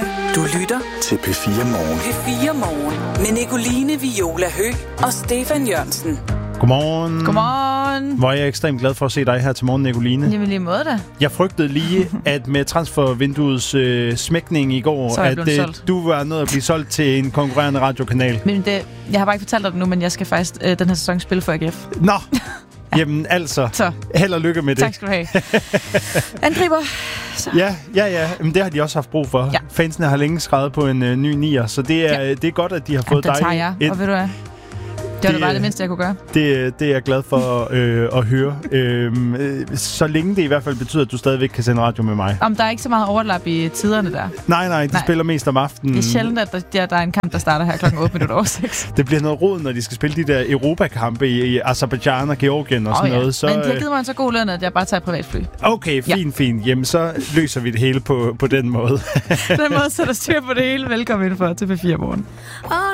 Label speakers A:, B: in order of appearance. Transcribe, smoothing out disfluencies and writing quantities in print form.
A: Du lytter
B: til P4 Morgen.
A: P4 Morgen med Nicoline Viola Høgh og Stefan Jørgensen.
C: Godmorgen.
D: Godmorgen.
C: Hvor er jeg ekstremt glad for at se dig her til morgen, Nicoline.
D: Jamen lige måde da.
C: Jeg frygtede lige, at med transfervinduets smækning i går, at du var nødt at blive solgt til en konkurrerende radiokanal.
D: Men jeg har bare ikke fortalt dig det nu, men jeg skal faktisk den her sæson spille for AGF.
C: Nå, ja. Jamen altså, så. Held og lykke med det.
D: Tak skal du have. Angriber. Så.
C: Ja. Men det har de også haft brug for. Ja. Fansene har længe skrevet på en ny nier, så det er godt, at de har fået dig
D: tager jeg,
C: ind.
D: Og ved du hvad? Det var bare det mindste, jeg kunne gøre.
C: Det er jeg glad for at høre. Så længe det i hvert fald betyder, at du stadigvæk kan sende radio med mig.
D: Der er ikke så meget overlap i tiderne der.
C: Nej, de spiller mest om aftenen.
D: Det er sjældent, at der er en kamp, der starter her klokken 8:08.
C: Det bliver noget rod, når de skal spille de der Europakampe i Aserbajdsjan og Georgien og sådan noget. Så,
D: men de har givet mig en så god løn, at jeg bare tager et privatfly.
C: Okay, fint. Jamen, så løser vi det hele på den måde.
D: Den måde sætter styr på det hele. Velkommen indenfor til P4 Morgen.